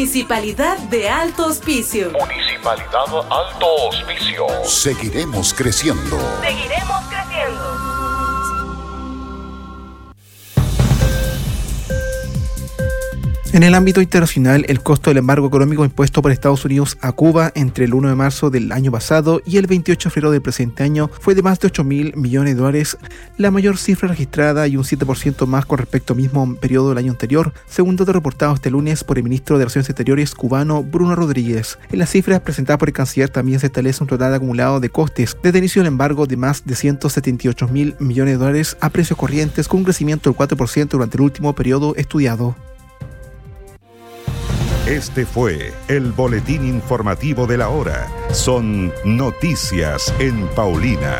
Municipalidad de Alto Hospicio. Municipalidad Alto Hospicio. Seguiremos creciendo. Seguiremos creciendo. En el ámbito internacional, el costo del embargo económico impuesto por Estados Unidos a Cuba entre el 1 de marzo del año pasado y el 28 de febrero del presente año fue de más de $8.000 millones, la mayor cifra registrada y un 7% más con respecto al mismo periodo del año anterior, según datos reportados este lunes por el ministro de Relaciones Exteriores cubano Bruno Rodríguez. En las cifras presentadas por el canciller también se establece un total acumulado de costes desde el inicio del embargo de más de $178.000 millones a precios corrientes, con un crecimiento del 4% durante el último periodo estudiado. Este fue el boletín informativo de la hora. Son noticias en Paulina.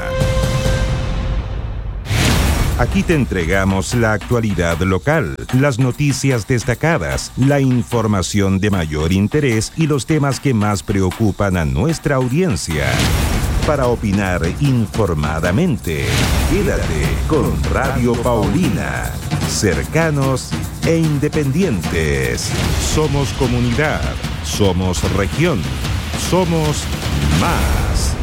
Aquí te entregamos la actualidad local, las noticias destacadas, la información de mayor interés y los temas que más preocupan a nuestra audiencia. Para opinar informadamente, quédate con Radio Paulina. Cercanos e independientes. Somos comunidad, somos región, somos más.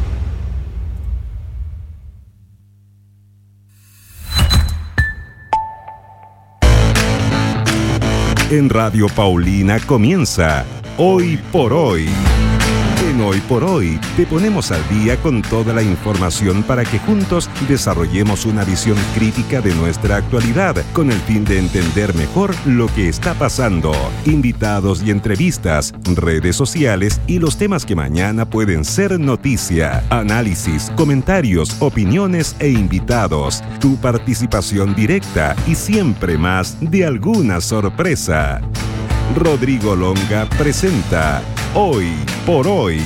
En Radio Paulina comienza Hoy por Hoy. En Hoy por Hoy te ponemos al día con toda la información para que juntos desarrollemos una visión crítica de nuestra actualidad con el fin de entender mejor lo que está pasando. Invitados y entrevistas, redes sociales y los temas que mañana pueden ser noticia. Análisis, comentarios, opiniones e invitados. Tu participación directa y siempre más de alguna sorpresa. Rodrigo Longa presenta Hoy por Hoy.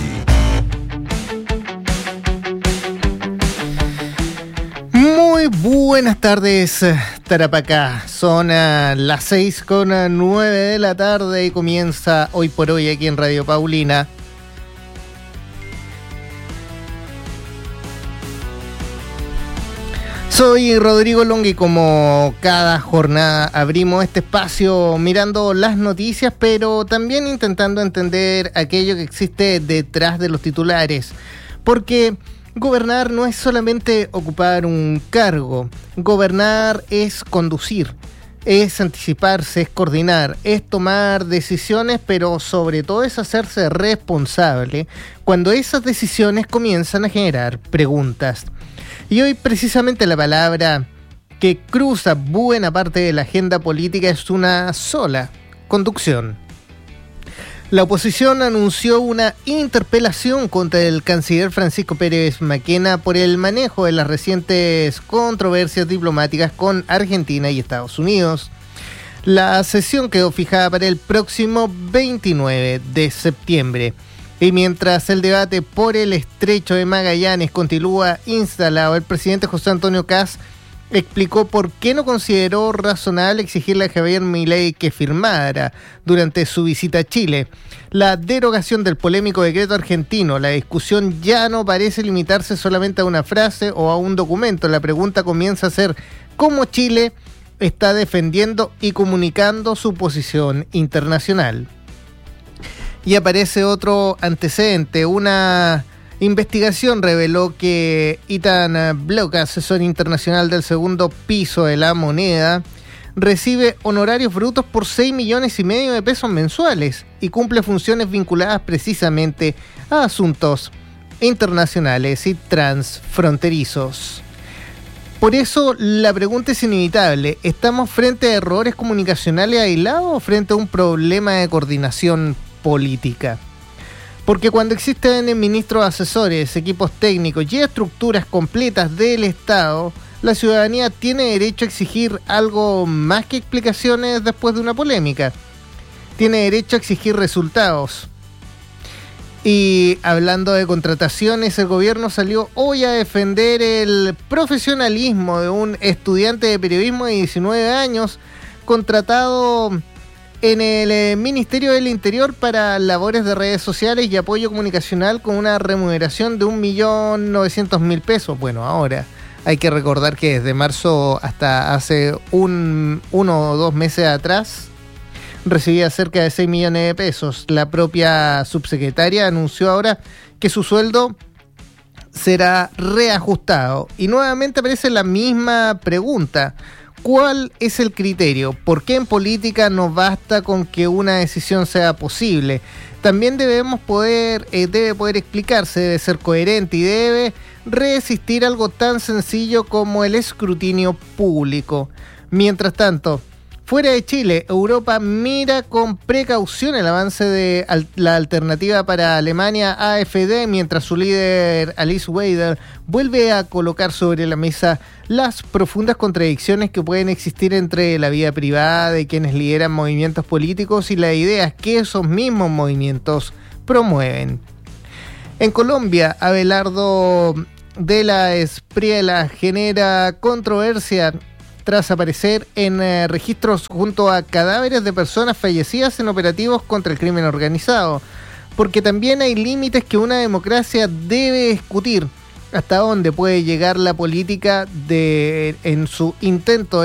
Muy buenas tardes, Tarapacá. Son las 6:09 de la tarde y comienza Hoy por Hoy aquí en Radio Paulina. Soy Rodrigo Longa y como cada jornada abrimos este espacio mirando las noticias, pero también intentando entender aquello que existe detrás de los titulares. Porque gobernar no es solamente ocupar un cargo, gobernar es conducir, es anticiparse, es coordinar, es tomar decisiones, pero sobre todo es hacerse responsable cuando esas decisiones comienzan a generar preguntas. Y hoy precisamente la palabra que cruza buena parte de la agenda política es una sola: conducción. La oposición anunció una interpelación contra el canciller Francisco Pérez Mackenna por el manejo de las recientes controversias diplomáticas con Argentina y Estados Unidos. La sesión quedó fijada para el próximo 29 de septiembre. Y mientras el debate por el Estrecho de Magallanes continúa instalado, el presidente José Antonio Kast explicó por qué no consideró razonable exigirle a Javier Milei que firmara durante su visita a Chile la derogación del polémico decreto argentino. La discusión ya no parece limitarse solamente a una frase o a un documento. La pregunta comienza a ser cómo Chile está defendiendo y comunicando su posición internacional. Y aparece otro antecedente. Una investigación reveló que Ethan Block, asesor internacional del segundo piso de la moneda, recibe honorarios brutos por 6,5 millones de pesos mensuales y cumple funciones vinculadas precisamente a asuntos internacionales y transfronterizos. Por eso la pregunta es inevitable: ¿estamos frente a errores comunicacionales aislados o frente a un problema de coordinación política? Porque cuando existen ministros asesores, equipos técnicos y estructuras completas del Estado, la ciudadanía tiene derecho a exigir algo más que explicaciones después de una polémica. Tiene derecho a exigir resultados. Y hablando de contrataciones, el gobierno salió hoy a defender el profesionalismo de un estudiante de periodismo de 19 años contratado en el Ministerio del Interior para labores de redes sociales y apoyo comunicacional con una remuneración de 1.900.000 pesos. Bueno, ahora hay que recordar que desde marzo hasta hace uno o dos meses atrás recibía cerca de 6 millones de pesos. La propia subsecretaria anunció ahora que su sueldo será reajustado. Y nuevamente aparece la misma pregunta. ¿Cuál es el criterio? ¿Por qué en política no basta con que una decisión sea posible? También debe poder explicarse, debe ser coherente y debe resistir algo tan sencillo como el escrutinio público. Mientras tanto, fuera de Chile, Europa mira con precaución el avance de la alternativa para Alemania AfD, mientras su líder Alice Weidel vuelve a colocar sobre la mesa las profundas contradicciones que pueden existir entre la vida privada de quienes lideran movimientos políticos y las ideas que esos mismos movimientos promueven. En Colombia, Abelardo de la Espriella genera controversia tras aparecer en registros junto a cadáveres de personas fallecidas en operativos contra el crimen organizado, porque también hay límites que una democracia debe discutir, hasta dónde puede llegar la política en su intento